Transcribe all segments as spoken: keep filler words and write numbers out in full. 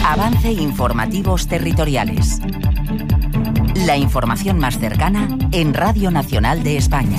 Avance Informativos Territoriales. La información más cercana en Radio Nacional de España.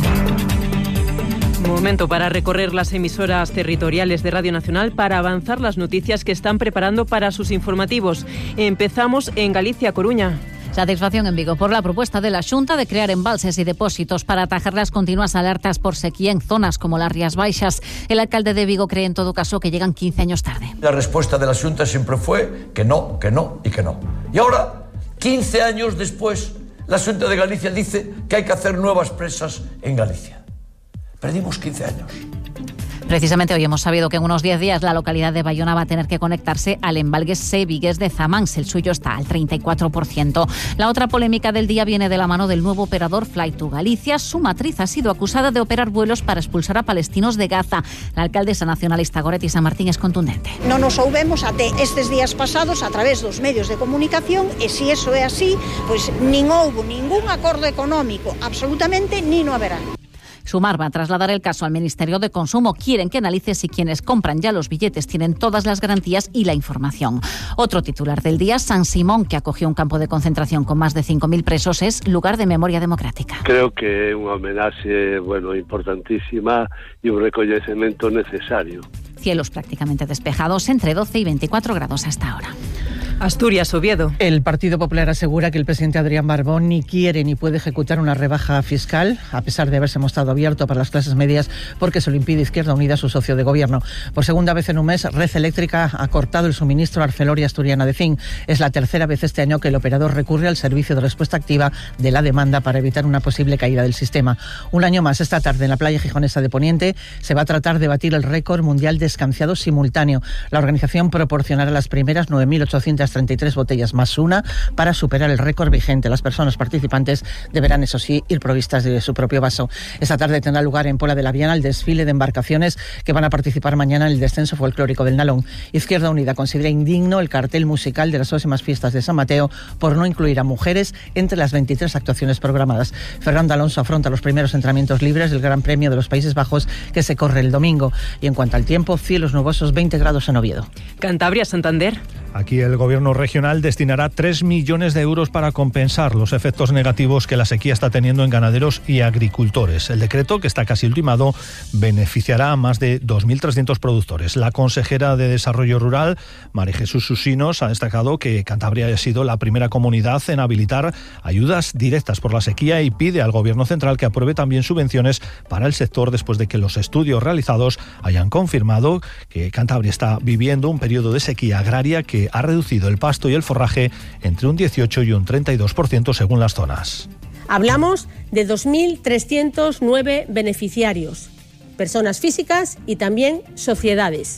Momento para recorrer las emisoras territoriales de Radio Nacional para avanzar las noticias que están preparando para sus informativos. Empezamos en Galicia, Coruña. Satisfacción en Vigo por la propuesta de la Xunta de crear embalses y depósitos para atajar las continuas alertas por sequía en zonas como las Rías Baixas. El alcalde de Vigo cree en todo caso que llegan quince años tarde. La respuesta de la Xunta siempre fue que no, que no y que no. Y ahora, quince años después, la Xunta de Galicia dice que hay que hacer nuevas presas en Galicia. Perdimos quince años. Precisamente hoy hemos sabido que en unos diez días la localidad de Bayona va a tener que conectarse al embalse Sevigués de Zamáns. El suyo está al treinta y cuatro por ciento. La otra polémica del día viene de la mano del nuevo operador Fly to Galicia. Su matriz ha sido acusada de operar vuelos para expulsar a palestinos de Gaza. La alcaldesa nacionalista Goretti San Martín es contundente. Non nos soubemos até estes días pasados a través dos medios de comunicación e se iso é así, pois nin houbo ningún acordo económico, absolutamente ni no haberá. Sumar va a trasladar el caso al Ministerio de Consumo. Quieren que analice si quienes compran ya los billetes tienen todas las garantías y la información. Otro titular del día, San Simón, que acogió un campo de concentración con más de cinco mil presos, es lugar de memoria democrática. Creo que é unha homenaxe, bueno, importantísima e un recoñecemento necesario. Cielos prácticamente despejados, entre doce y veinticuatro grados hasta ahora. Asturias, Oviedo. El Partido Popular asegura que el presidente Adrián Barbón ni quiere ni puede ejecutar una rebaja fiscal, a pesar de haberse mostrado abierto para las clases medias, porque se lo impide Izquierda Unida, su socio de gobierno. Por segunda vez en un mes, Red Eléctrica ha cortado el suministro a Arcelor y Asturiana de Zinc. Es la tercera vez este año que el operador recurre al servicio de respuesta activa de la demanda para evitar una posible caída del sistema. Un año más, esta tarde en la playa gijonesa de Poniente, se va a tratar de batir el récord mundial de escanciado simultáneo. La organización proporcionará las primeras nueve mil ochocientas treinta y tres botellas más una para superar el récord vigente. Las personas participantes deberán, eso sí, ir provistas de su propio vaso. Esta tarde tendrá lugar en Pola de la Viana el desfile de embarcaciones que van a participar mañana en el descenso folclórico del Nalón. Izquierda Unida considera indigno el cartel musical de las próximas fiestas de San Mateo por no incluir a mujeres entre las veintitrés actuaciones programadas. Fernando Alonso afronta los primeros entrenamientos libres del Gran Premio de los Países Bajos que se corre el domingo. Y en cuanto al tiempo, cielos nubosos, veinte grados en Oviedo. Cantabria, Santander. Aquí el gobierno regional destinará tres millones de euros para compensar los efectos negativos que la sequía está teniendo en ganaderos y agricultores. El decreto, que está casi ultimado, beneficiará a más de dos mil trescientos productores. La consejera de Desarrollo Rural, María Jesús Susinos, ha destacado que Cantabria ha sido la primera comunidad en habilitar ayudas directas por la sequía y pide al gobierno central que apruebe también subvenciones para el sector después de que los estudios realizados hayan confirmado que Cantabria está viviendo un periodo de sequía agraria que ha reducido el pasto y el forraje entre un dieciocho y un treinta y dos por ciento según las zonas. Hablamos de dos mil trescientos nueve beneficiarios, personas físicas y también sociedades.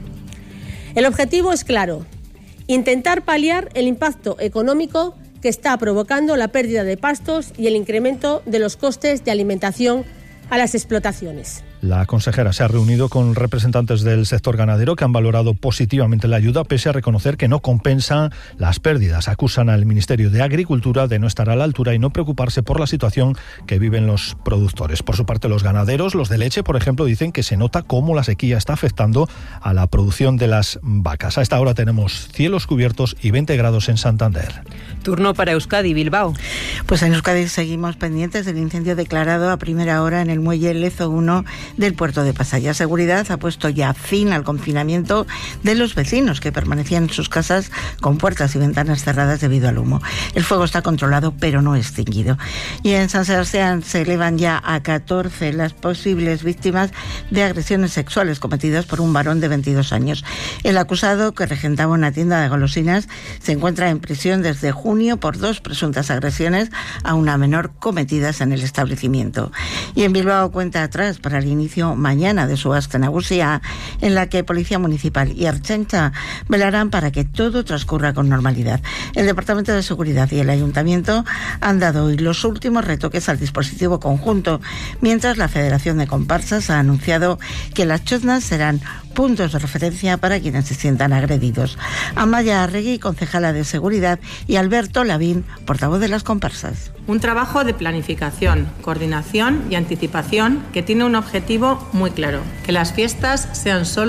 El objetivo es claro: intentar paliar el impacto económico que está provocando la pérdida de pastos y el incremento de los costes de alimentación a las explotaciones. La consejera se ha reunido con representantes del sector ganadero que han valorado positivamente la ayuda, pese a reconocer que no compensan las pérdidas. Acusan al Ministerio de Agricultura de no estar a la altura y no preocuparse por la situación que viven los productores. Por su parte, los ganaderos, los de leche, por ejemplo, dicen que se nota cómo la sequía está afectando a la producción de las vacas. A esta hora tenemos cielos cubiertos y veinte grados en Santander. Turno para Euskadi, Bilbao. Pues en Euskadi seguimos pendientes del incendio declarado a primera hora en el muelle Lezo uno del puerto de Pasaya. Seguridad ha puesto ya fin al confinamiento de los vecinos que permanecían en sus casas con puertas y ventanas cerradas debido al humo. El fuego está controlado pero no extinguido. Y en San Sebastián se elevan ya a catorce las posibles víctimas de agresiones sexuales cometidas por un varón de veintidós años. El acusado, que regentaba una tienda de golosinas, se encuentra en prisión desde junio por dos presuntas agresiones a una menor cometidas en el establecimiento. Y en Bilbao cuenta atrás para el inicio mañana de su Aste Nagusia, en la que Policía Municipal y Ertzaintza velarán para que todo transcurra con normalidad. El Departamento de Seguridad y el Ayuntamiento han dado hoy los últimos retoques al dispositivo conjunto, mientras la Federación de Comparsas ha anunciado que las choznas serán puntos de referencia para quienes se sientan agredidos. Amaya Arregui, concejala de Seguridad, y Alberto Lavín, portavoz de las comparsas. Un trabajo de planificación, coordinación y anticipación que tiene un objetivo muy claro: que las fiestas sean solo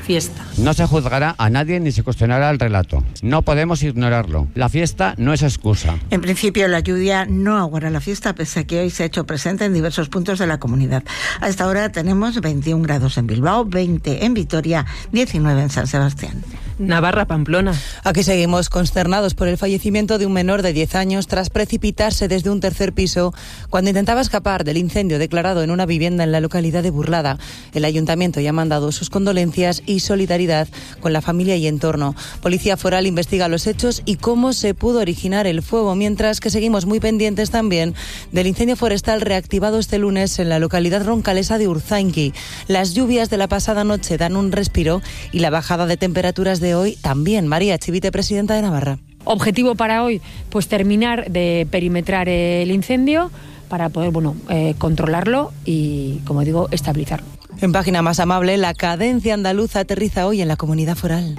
fiesta. No se juzgará a nadie ni se cuestionará el relato. No podemos ignorarlo. La fiesta no es excusa. En principio, la lluvia no aguará la fiesta, pese a que hoy se ha hecho presente en diversos puntos de la comunidad. A esta hora tenemos veintiún grados en Bilbao, veinte en Vitoria, diecinueve en San Sebastián. Navarra, Pamplona. Aquí seguimos consternados por el fallecimiento de un menor de diez años tras precipitarse desde un tercer piso cuando intentaba escapar del incendio declarado en una vivienda en la localidad de Burlada. El ayuntamiento ya ha mandado sus condolencias y solidaridad con la familia y entorno. Policía Foral investiga los hechos y cómo se pudo originar el fuego, mientras que seguimos muy pendientes también del incendio forestal reactivado este lunes en la localidad roncalesa de Urzainqui. Las lluvias de la pasada noche dan un respiro y la bajada de temperaturas de hoy también. María Chivite, presidenta de Navarra. Objetivo para hoy, pues terminar de perimetrar el incendio para poder, bueno, eh, controlarlo y, como digo, estabilizarlo. En página más amable, la cadencia andaluza aterriza hoy en la comunidad foral.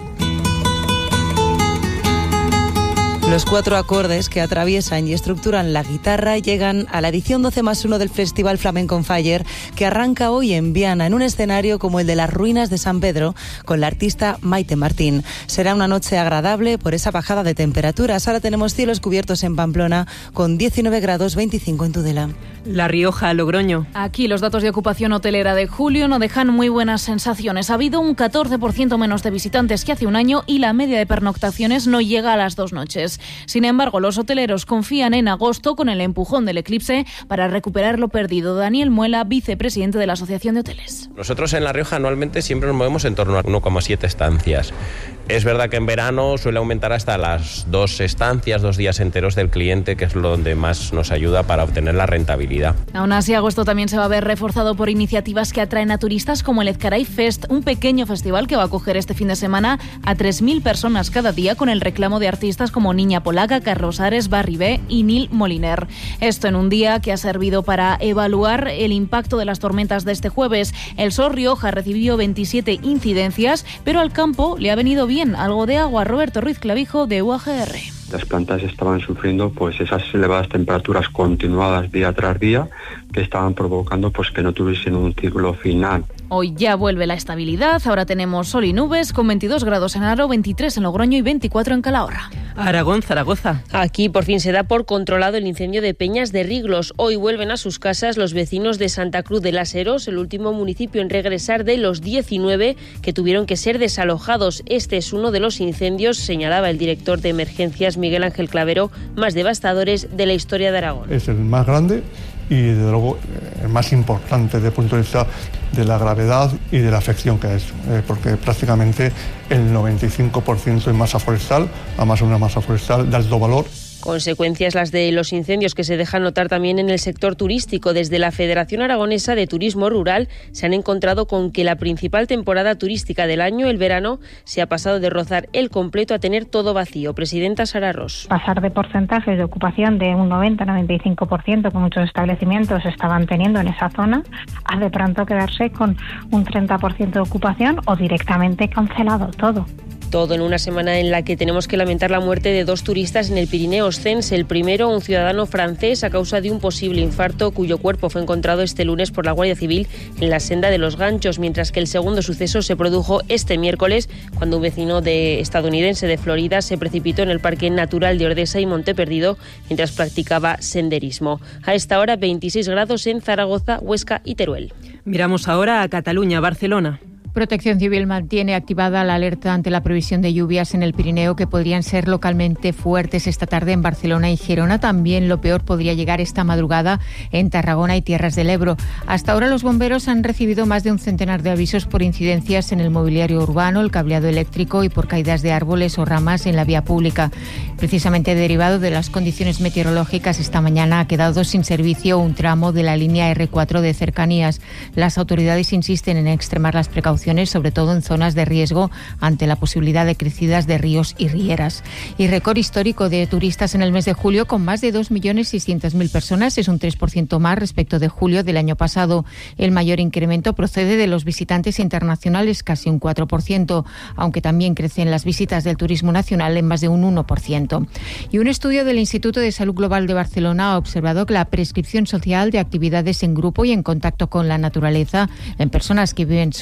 Los cuatro acordes que atraviesan y estructuran la guitarra llegan a la edición doce más uno del Festival Flamenco on Fire, que arranca hoy en Viana, en un escenario como el de las ruinas de San Pedro, con la artista Maite Martín. Será una noche agradable por esa bajada de temperaturas. Ahora tenemos cielos cubiertos en Pamplona, con diecinueve grados, veinticinco en Tudela. La Rioja, Logroño. Aquí los datos de ocupación hotelera de julio no dejan muy buenas sensaciones. Ha habido un catorce por ciento menos de visitantes que hace un año y la media de pernoctaciones no llega a las dos noches. Sin embargo, los hoteleros confían en agosto con el empujón del eclipse para recuperar lo perdido. Daniel Muela, vicepresidente de la Asociación de Hoteles. Nosotros en La Rioja anualmente siempre nos movemos en torno a uno coma siete estancias. Es verdad que en verano suele aumentar hasta las dos estancias, dos días enteros del cliente, que es lo donde más nos ayuda para obtener la rentabilidad. Aún así, agosto también se va a ver reforzado por iniciativas que atraen a turistas como el Ezcaray Fest, un pequeño festival que va a acoger este fin de semana a tres mil personas cada día con el reclamo de artistas como Niña Polaca, Carlos Ares, Barry B y Nil Moliner. Esto en un día que ha servido para evaluar el impacto de las tormentas de este jueves. El Sol Rioja recibió veintisiete incidencias, pero al campo le ha venido bien algo de agua. Roberto Ruiz Clavijo, de U A G R. Las plantas estaban sufriendo pues esas elevadas temperaturas continuadas día tras día que estaban provocando pues que no tuviesen un ciclo final. Hoy ya vuelve la estabilidad, ahora tenemos sol y nubes con veintidós grados en Aro, veintitrés en Logroño y veinticuatro en Calahorra. Aragón, Zaragoza. Aquí por fin se da por controlado el incendio de Peñas de Riglos. Hoy vuelven a sus casas los vecinos de Santa Cruz de las Heros, el último municipio en regresar de los diecinueve que tuvieron que ser desalojados. Este es uno de los incendios, señalaba el director de emergencias Miguel Ángel Clavero, más devastadores de la historia de Aragón. Es el más grande y desde luego el más importante desde el punto de vista de la gravedad y de la afección que es, eh, porque prácticamente el noventa y cinco por ciento en masa forestal, además una masa forestal de alto valor. Consecuencias las de los incendios que se dejan notar también en el sector turístico. Desde la Federación Aragonesa de Turismo Rural se han encontrado con que la principal temporada turística del año, el verano, se ha pasado de rozar el completo a tener todo vacío. Presidenta Sara Ros. Pasar de porcentajes de ocupación de un noventa a noventa y cinco por ciento que muchos establecimientos estaban teniendo en esa zona, a de pronto quedarse con un treinta por ciento de ocupación o directamente cancelado todo. Todo en una semana en la que tenemos que lamentar la muerte de dos turistas en el Pirineo Oscense. El primero, un ciudadano francés, a causa de un posible infarto, cuyo cuerpo fue encontrado este lunes por la Guardia Civil en la senda de los Ganchos, mientras que el segundo suceso se produjo este miércoles, cuando un vecino de estadounidense de Florida se precipitó en el Parque Natural de Ordesa y Monte Perdido mientras practicaba senderismo. A esta hora, veintiséis grados en Zaragoza, Huesca y Teruel. Miramos ahora a Cataluña, Barcelona. Protección Civil mantiene activada la alerta ante la previsión de lluvias en el Pirineo que podrían ser localmente fuertes esta tarde en Barcelona y Girona. También lo peor podría llegar esta madrugada en Tarragona y Tierras del Ebro. Hasta ahora los bomberos han recibido más de un centenar de avisos por incidencias en el mobiliario urbano, el cableado eléctrico y por caídas de árboles o ramas en la vía pública. Precisamente derivado de las condiciones meteorológicas, esta mañana ha quedado sin servicio un tramo de la línea erre cuatro de cercanías. Las autoridades insisten en extremar las precauciones, sobre todo en zonas de riesgo ante la posibilidad de crecidas de ríos y rieras. Y récord histórico de turistas en el mes de julio con más de dos millones seiscientas mil personas. Es un tres por ciento más respecto de julio del año pasado. El mayor incremento procede de los visitantes internacionales, casi un cuatro por ciento, aunque también crecen las visitas del turismo nacional en más de un uno por ciento. Y un estudio del Instituto de Salud Global de Barcelona ha observado que la prescripción social de actividades en grupo y en contacto con la naturaleza en personas que viven solas o con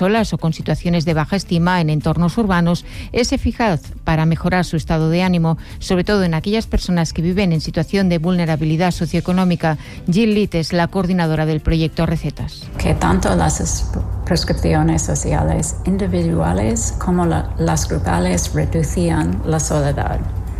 con situaciones de baja estima en entornos urbanos es eficaz para mejorar su estado de ánimo, sobre todo en aquellas personas que viven en situación de vulnerabilidad socioeconómica. Jill Litt es la coordinadora del proyecto Recetas. Que tanto las prescripciones sociales individuales como la, las grupales reducían la soledad.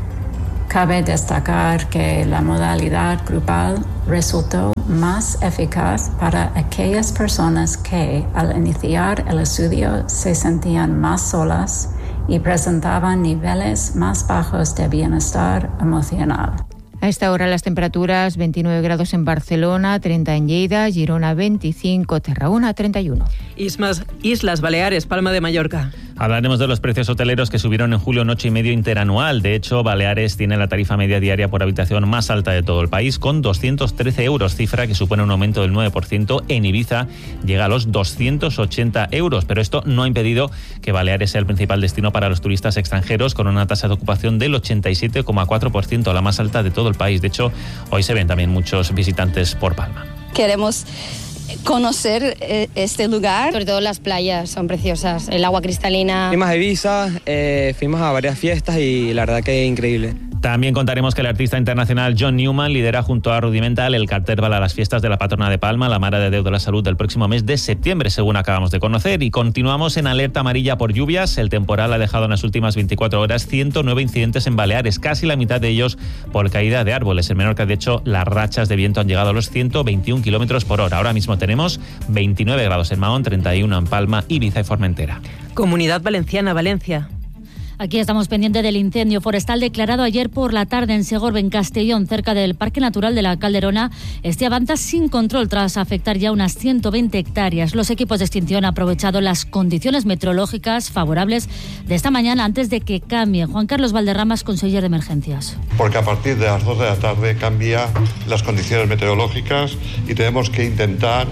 Cabe destacar que la modalidad grupal resultó más eficaz para aquellas personas que, al iniciar el estudio, se sentían más solas y presentaban niveles más bajos de bienestar emocional. A esta hora las temperaturas: veintinueve grados en Barcelona, treinta en Lleida, Girona veinticinco, Tarragona treinta y uno. Ismas, Islas Baleares, Palma de Mallorca. Hablaremos de los precios hoteleros que subieron en julio un ocho coma cinco por ciento interanual. De hecho, Baleares tiene la tarifa media diaria por habitación más alta de todo el país, con doscientos trece euros, cifra que supone un aumento del nueve por ciento. En Ibiza llega a los doscientos ochenta euros, pero esto no ha impedido que Baleares sea el principal destino para los turistas extranjeros, con una tasa de ocupación del ochenta y siete coma cuatro por ciento, la más alta de todo el país. De hecho, hoy se ven también muchos visitantes por Palma. Queremos conocer eh, este lugar. Sobre todo las playas son preciosas, el agua cristalina. Fuimos a Ibiza, eh, fuimos a varias fiestas y la verdad que es increíble. También contaremos que el artista internacional John Newman lidera junto a Rudimental el cartel para las fiestas de la patrona de Palma, la Mare de Déu de la Salud, del próximo mes de septiembre, según acabamos de conocer. Y continuamos en alerta amarilla por lluvias. El temporal ha dejado en las últimas veinticuatro horas ciento nueve incidentes en Baleares, casi la mitad de ellos por caída de árboles. En Menorca, de hecho, las rachas de viento han llegado a los ciento veintiún kilómetros por hora. Ahora mismo tenemos veintinueve grados en Mahón, treinta y uno en Palma, Ibiza y Formentera. Comunidad Valenciana, Valencia. Aquí estamos pendientes del incendio forestal declarado ayer por la tarde en Segorbe, en Castellón, cerca del Parque Natural de la Calderona. Este avanza sin control tras afectar ya unas ciento veinte hectáreas. Los equipos de extinción han aprovechado las condiciones meteorológicas favorables de esta mañana antes de que cambie. Juan Carlos Valderramas, conseller de Emergencias. Porque a partir de las dos de la tarde cambia las condiciones meteorológicas y tenemos que intentar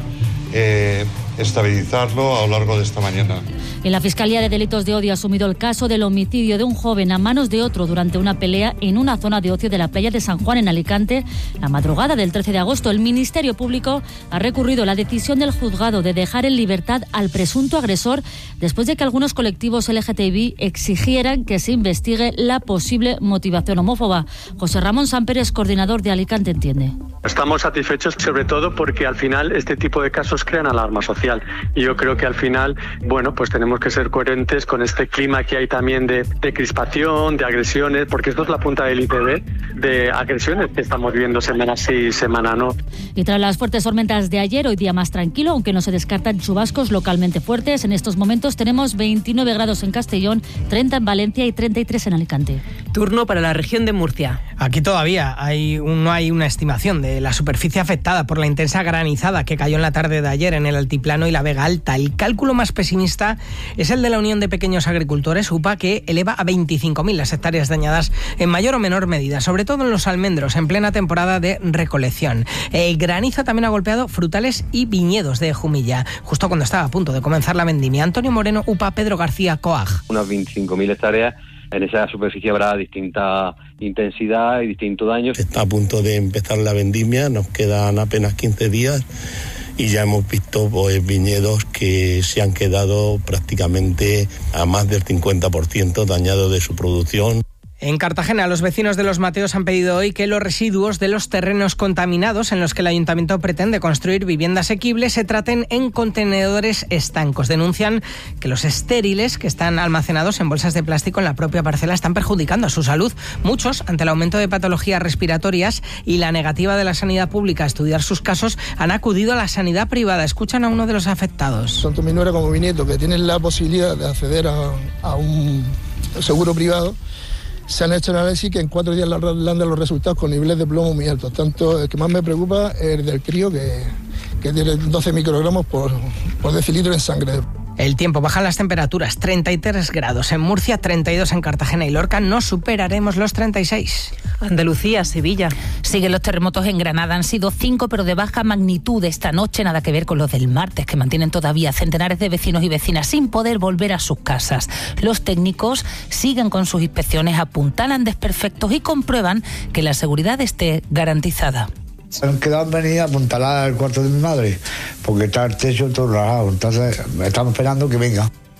eh, estabilizarlo a lo largo de esta mañana. Y la Fiscalía de Delitos de Odio ha asumido el caso del homicidio de un joven a manos de otro durante una pelea en una zona de ocio de la playa de San Juan, en Alicante, la madrugada del trece de agosto. El Ministerio Público ha recurrido a la decisión del juzgado de dejar en libertad al presunto agresor después de que algunos colectivos L G T B I exigieran que se investigue la posible motivación homófoba. José Ramón Samperes, coordinador de Alicante Entiende. Estamos satisfechos sobre todo porque al final este tipo de casos crean alarma social y yo creo que al final, bueno, pues tenemos que ser coherentes con este clima que hay también de, de crispación, de agresiones, porque esto es la punta del iceberg de agresiones que estamos viendo semana sí, semana no. Y tras las fuertes tormentas de ayer, hoy día más tranquilo, aunque no se descartan chubascos localmente fuertes. En estos momentos tenemos veintinueve grados en Castellón, treinta en Valencia y treinta y tres en Alicante. Turno para la región de Murcia. Aquí todavía hay un, no hay una estimación de la superficie afectada por la intensa granizada que cayó en la tarde de ayer en el Altiplano y la Vega Alta. El cálculo más pesimista es el de la Unión de Pequeños Agricultores, U P A, que eleva a veinticinco mil las hectáreas dañadas en mayor o menor medida, sobre todo en los almendros, en plena temporada de recolección. El granizo también ha golpeado frutales y viñedos de Jumilla, justo cuando estaba a punto de comenzar la vendimia. Antonio Moreno, U P A, Pedro García, COAG. Unas veinticinco mil hectáreas. En esa superficie habrá distinta intensidad y distintos daños. Está a punto de empezar la vendimia, nos quedan apenas quince días y ya hemos visto pues, viñedos que se han quedado prácticamente a más del cincuenta por ciento dañados de su producción. En Cartagena, los vecinos de Los Mateos han pedido hoy que los residuos de los terrenos contaminados en los que el ayuntamiento pretende construir vivienda asequible se traten en contenedores estancos. Denuncian que los estériles que están almacenados en bolsas de plástico en la propia parcela están perjudicando a su salud. Muchos, ante el aumento de patologías respiratorias y la negativa de la sanidad pública a estudiar sus casos, han acudido a la sanidad privada. Escuchan a uno de los afectados. Tanto mi nuera como mi nieto, que tienen la posibilidad de acceder a, a un seguro privado, se han hecho análisis que en cuatro días le han dado los resultados con niveles de plomo muy altos. Tanto el que más me preocupa es el del crío, que, que tiene doce microgramos por, por decilitro en sangre. El tiempo, bajan las temperaturas, treinta y tres grados en Murcia, treinta y dos en Cartagena y Lorca, no superaremos los treinta y seis. Andalucía, Sevilla. Siguen los terremotos en Granada, han sido cinco pero de baja magnitud esta noche, nada que ver con los del martes, que mantienen todavía centenares de vecinos y vecinas sin poder volver a sus casas. Los técnicos siguen con sus inspecciones, apuntalan desperfectos y comprueban que la seguridad esté garantizada. Se han quedado en venir a apuntalar al cuarto de mi madre, porque está el techo todo rajado, entonces estamos esperando que venga.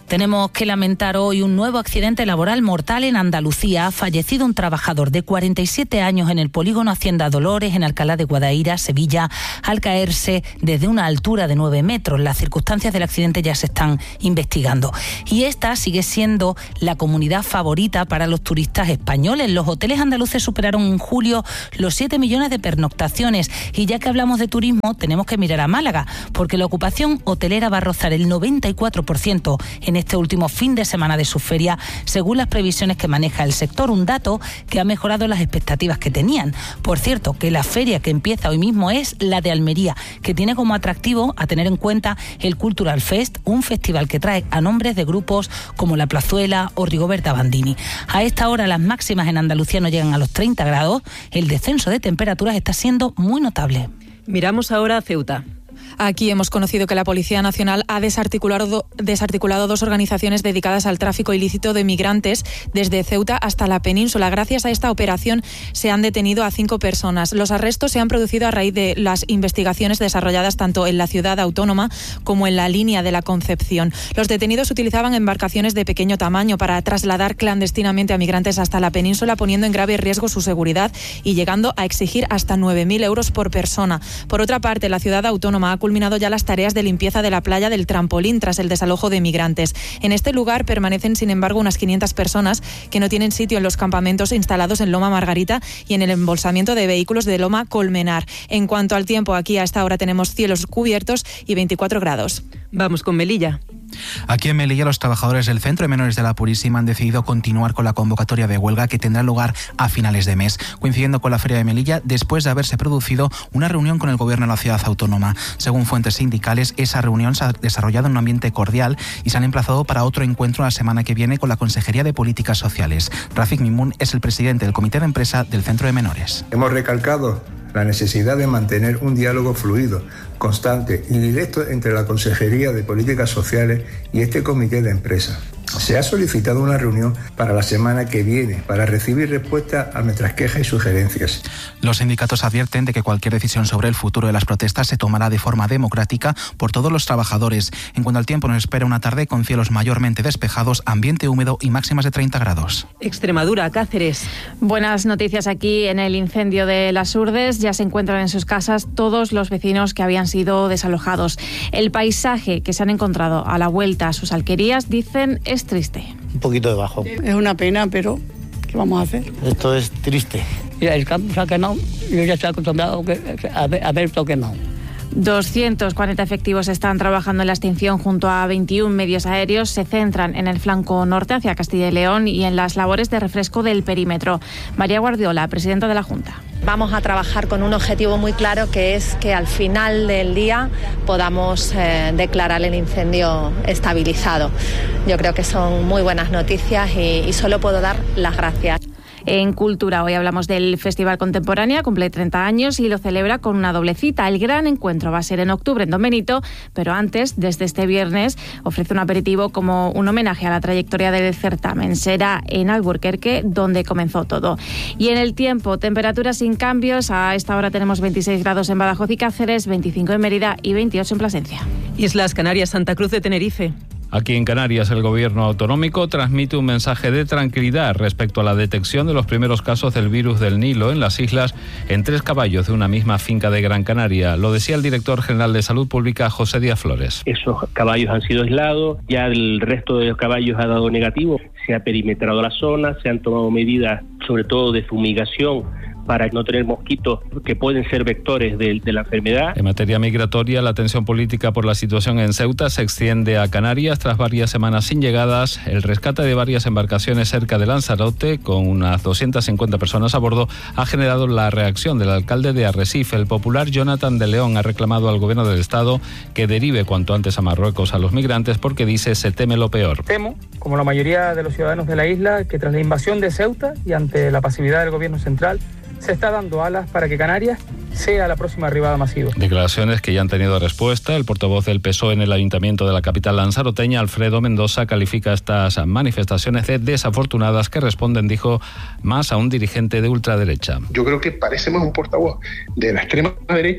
Tenemos que lamentar hoy un nuevo accidente laboral mortal en Andalucía. Ha fallecido un trabajador de cuarenta y siete años en el polígono Hacienda Dolores, en Alcalá de Guadaira, Sevilla, al caerse desde una altura de nueve metros. Las circunstancias del accidente ya se están investigando. Y esta sigue siendo la comunidad favorita para los turistas españoles. Los hoteles andaluces superaron en julio los siete millones de pernoctaciones. Y ya que hablamos de turismo, tenemos que mirar a Málaga, porque la ocupación hotelera va a rozar el noventa y cuatro por ciento en este último fin de semana de su feria, según las previsiones que maneja el sector, un dato que ha mejorado las expectativas que tenían. Por cierto, que la feria que empieza hoy mismo es la de Almería, que tiene como atractivo a tener en cuenta el Cultural Fest, un festival que trae a nombres de grupos como La Plazuela o Rigoberta Bandini. A esta hora las máximas en Andalucía no llegan a los treinta grados, el descenso de temperaturas está siendo muy notable. Miramos ahora a Ceuta. Aquí hemos conocido que la Policía Nacional ha desarticulado, desarticulado dos organizaciones dedicadas al tráfico ilícito de migrantes desde Ceuta hasta la península. Gracias a esta operación se han detenido a cinco personas. Los arrestos se han producido a raíz de las investigaciones desarrolladas tanto en la ciudad autónoma como en la línea de la Concepción. Los detenidos utilizaban embarcaciones de pequeño tamaño para trasladar clandestinamente a migrantes hasta la península, poniendo en grave riesgo su seguridad y llegando a exigir hasta nueve mil euros por persona. Por otra parte, la ciudad autónoma ha culminado ya las tareas de limpieza de la playa del Trampolín tras el desalojo de migrantes. En este lugar permanecen, sin embargo, unas quinientas personas que no tienen sitio en los campamentos instalados en Loma Margarita y en el embolsamiento de vehículos de Loma Colmenar. En cuanto al tiempo, aquí a esta hora tenemos cielos cubiertos y veinticuatro grados. Vamos con Melilla. Aquí en Melilla, los trabajadores del Centro de Menores de la Purísima han decidido continuar con la convocatoria de huelga que tendrá lugar a finales de mes, coincidiendo con la Feria de Melilla, después de haberse producido una reunión con el Gobierno de la ciudad autónoma. Según fuentes sindicales, esa reunión se ha desarrollado en un ambiente cordial y se han emplazado para otro encuentro la semana que viene con la Consejería de Políticas Sociales. Rafik Mimun es el presidente del Comité de Empresa del Centro de Menores. Hemos recalcado la necesidad de mantener un diálogo fluido, constante y directo entre la Consejería de Políticas Sociales y este comité de empresa. Se ha solicitado una reunión para la semana que viene para recibir respuesta a nuestras quejas y sugerencias. Los sindicatos advierten de que cualquier decisión sobre el futuro de las protestas se tomará de forma democrática por todos los trabajadores. En cuanto al tiempo, nos espera una tarde con cielos mayormente despejados, ambiente húmedo y máximas de treinta grados. Extremadura, Cáceres. Buenas noticias aquí en el incendio de Las Urdes. Ya se encuentran en sus casas todos los vecinos que habían sido desalojados. El paisaje que se han encontrado a la vuelta a sus alquerías, dicen, es triste. Un poquito de bajo. Es una pena, pero ¿qué vamos a hacer? Esto es triste. Mira, el campo se ha quemado, yo ya estoy acostumbrado a ver, a ver esto quemado. doscientos cuarenta efectivos están trabajando en la extinción junto a veintiún medios aéreos. Se centran en el flanco norte hacia Castilla y León y en las labores de refresco del perímetro. María Guardiola, presidenta de la Junta. Vamos a trabajar con un objetivo muy claro, que es que al final del día podamos eh, declarar el incendio estabilizado. Yo creo que son muy buenas noticias y, y solo puedo dar las gracias. En Cultura, hoy hablamos del Festival Contemporánea, cumple treinta años y lo celebra con una doble cita. El gran encuentro va a ser en octubre en Don Benito, pero antes, desde este viernes, ofrece un aperitivo como un homenaje a la trayectoria del certamen. Será en Alburquerque, donde comenzó todo. Y en el tiempo, temperaturas sin cambios. A esta hora tenemos veintiséis grados en Badajoz y Cáceres, veinticinco en Mérida y veintiocho en Plasencia. Islas Canarias, Santa Cruz de Tenerife. Aquí en Canarias, el gobierno autonómico transmite un mensaje de tranquilidad respecto a la detección de los primeros casos del virus del Nilo en las islas en tres caballos de una misma finca de Gran Canaria. Lo decía el director general de Salud Pública, José Díaz Flores. Esos caballos han sido aislados, ya el resto de los caballos ha dado negativo. Se ha perimetrado la zona, se han tomado medidas, sobre todo de fumigación, para no tener mosquitos que pueden ser vectores de, de la enfermedad. En materia migratoria, la tensión política por la situación en Ceuta se extiende a Canarias tras varias semanas sin llegadas. El rescate de varias embarcaciones cerca de Lanzarote, con unas doscientas cincuenta personas a bordo, ha generado la reacción del alcalde de Arrecife. El popular Jonathan de León ha reclamado al gobierno del Estado que derive cuanto antes a Marruecos a los migrantes porque, dice, se teme lo peor. Temo, como la mayoría de los ciudadanos de la isla, que tras la invasión de Ceuta y ante la pasividad del gobierno central, se está dando alas para que Canarias sea la próxima arribada masiva. Declaraciones que ya han tenido respuesta. El portavoz del P S O E en el ayuntamiento de la capital lanzaroteña, Alfredo Mendoza, califica estas manifestaciones de desafortunadas que responden, dijo, más a un dirigente de ultraderecha. Yo creo que parecemos un portavoz de la extrema derecha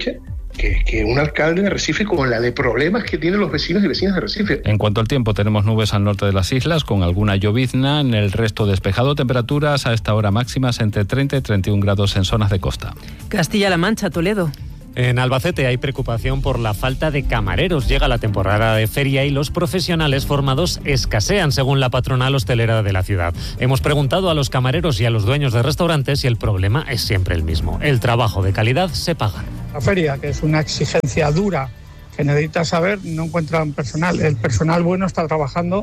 que, que un alcalde de Recife con la de problemas que tienen los vecinos y vecinas de Recife. En cuanto al tiempo, tenemos nubes al norte de las islas con alguna llovizna, en el resto despejado, temperaturas a esta hora máximas entre treinta y treinta y un grados en zonas de costa. Castilla-La Mancha, Toledo. En Albacete hay preocupación por la falta de camareros. Llega la temporada de feria y los profesionales formados escasean, según la patronal hostelera de la ciudad. Hemos preguntado a los camareros y a los dueños de restaurantes y el problema es siempre el mismo. El trabajo de calidad se paga. La feria, que es una exigencia dura, que necesita saber, no encuentran personal. El personal bueno está trabajando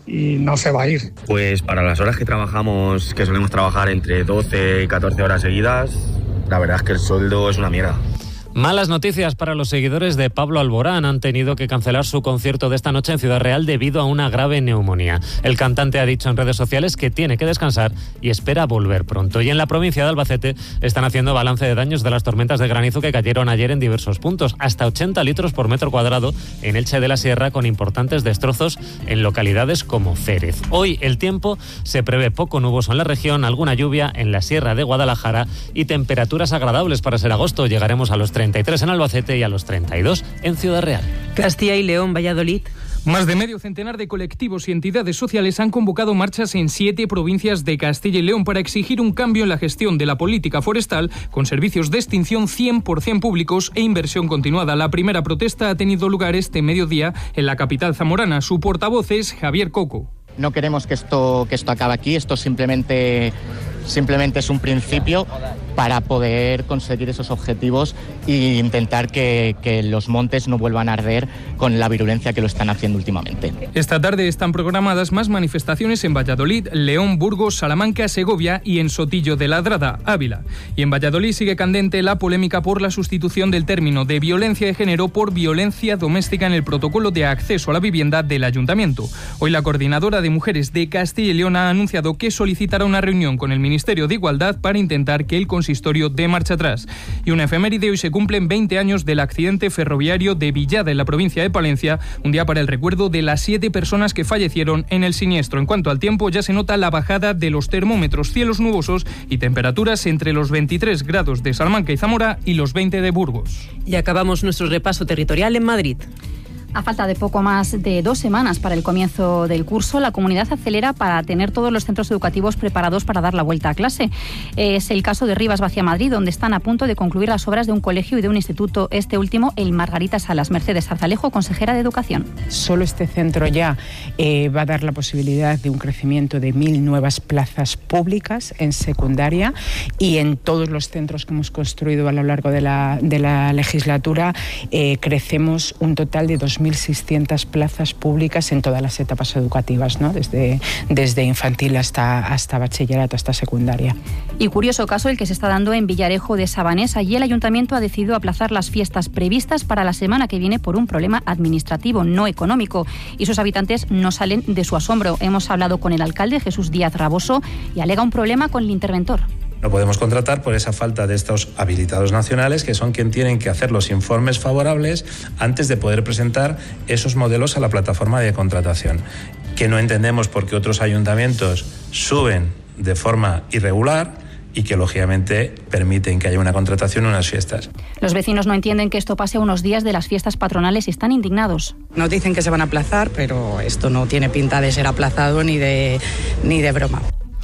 y no se va a ir. Pues para las horas que trabajamos, que solemos trabajar entre doce y catorce horas seguidas, la verdad es que el sueldo es una mierda. Malas noticias para los seguidores de Pablo Alborán. Han tenido que cancelar su concierto de esta noche en Ciudad Real debido a una grave neumonía. El cantante ha dicho en redes sociales que tiene que descansar y espera volver pronto. Y en la provincia de Albacete están haciendo balance de daños de las tormentas de granizo que cayeron ayer en diversos puntos. Hasta ochenta litros por metro cuadrado en Elche de la Sierra, con importantes destrozos en localidades como Férez. Hoy el tiempo se prevé poco nuboso en la región, alguna lluvia en la Sierra de Guadalajara y temperaturas agradables para ser agosto. Llegaremos a los treinta y tres en Albacete y a los treinta y dos en Ciudad Real. Castilla y León, Valladolid. Más de medio centenar de colectivos y entidades sociales han convocado marchas en siete provincias de Castilla y León para exigir un cambio en la gestión de la política forestal, con servicios de extinción cien por ciento públicos e inversión continuada. La primera protesta ha tenido lugar este mediodía en la capital zamorana. Su portavoz es Javier Coco. No queremos que esto, que esto acabe aquí, esto simplemente, simplemente es un principio para poder conseguir esos objetivos e intentar que, que los montes no vuelvan a arder con la virulencia que lo están haciendo últimamente. Esta tarde están programadas más manifestaciones en Valladolid, León, Burgos, Salamanca, Segovia y en Sotillo de Ladrada, Ávila. Y en Valladolid sigue candente la polémica por la sustitución del término de violencia de género por violencia doméstica en el protocolo de acceso a la vivienda del Ayuntamiento. Hoy la coordinadora de Mujeres de Castilla y León ha anunciado que solicitará una reunión con el Ministerio de Igualdad para intentar que el consistorio dé marcha atrás. Y una efeméride: hoy se cumplen veinte años del accidente ferroviario de Villada, en la provincia de Palencia, un día para el recuerdo de las siete personas que fallecieron en el siniestro. En cuanto al tiempo, ya se nota la bajada de los termómetros, cielos nubosos y temperaturas entre los veintitrés grados de Salamanca y Zamora y los veinte de Burgos. Y acabamos nuestro repaso territorial en Madrid. A falta de poco más de dos semanas para el comienzo del curso, la comunidad acelera para tener todos los centros educativos preparados para dar la vuelta a clase. Es el caso de Rivas Vacia Madrid, donde están a punto de concluir las obras de un colegio y de un instituto. Este último, el Margarita Salas. Mercedes Arzalejo, consejera de Educación. Solo este centro ya eh, va a dar la posibilidad de un crecimiento de mil nuevas plazas públicas en secundaria, y en todos los centros que hemos construido a lo largo de la, de la legislatura eh, crecemos un total de dos mil seiscientas plazas públicas en todas las etapas educativas, ¿no? Desde, desde infantil hasta, hasta bachillerato, hasta secundaria. Y curioso caso el que se está dando en Villarejo de Sabanés. Allí el ayuntamiento ha decidido aplazar las fiestas previstas para la semana que viene por un problema administrativo, no económico, y sus habitantes no salen de su asombro. Hemos hablado con el alcalde, Jesús Díaz Raboso, y alega un problema con el interventor. No podemos contratar por esa falta de estos habilitados nacionales, que son quienes tienen que hacer los informes favorables antes de poder presentar esos modelos a la plataforma de contratación, que no entendemos por qué otros ayuntamientos suben de forma irregular y que lógicamente permiten que haya una contratación en unas fiestas. Los vecinos no entienden que esto pase a unos días de las fiestas patronales y están indignados. Nos dicen que se van a aplazar, pero esto no tiene pinta de ser aplazado ni de, ni de broma.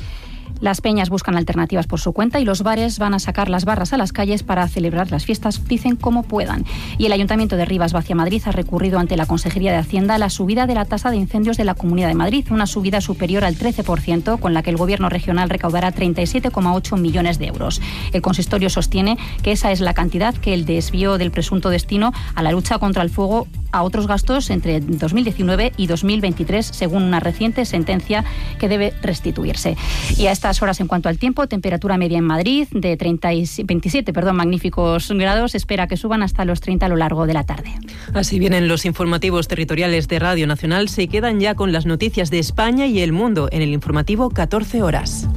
Las peñas buscan alternativas por su cuenta y los bares van a sacar las barras a las calles para celebrar las fiestas, dicen, como puedan. Y el Ayuntamiento de Rivas Vacia Madrid ha recurrido ante la Consejería de Hacienda a la subida de la tasa de incendios de la Comunidad de Madrid, una subida superior al trece por ciento, con la que el Gobierno regional recaudará treinta y siete coma ocho millones de euros. El consistorio sostiene que esa es la cantidad que el desvío del presunto destino a la lucha contra el fuego a otros gastos entre dos mil diecinueve y dos mil veintitrés, según una reciente sentencia que debe restituirse. Y a estas horas, en cuanto al tiempo, temperatura media en Madrid de treinta y veintisiete perdón, magníficos grados, espera que suban hasta los treinta a lo largo de la tarde. Así vienen los informativos territoriales de Radio Nacional. Se quedan ya con las noticias de España y el mundo en el informativo catorce horas.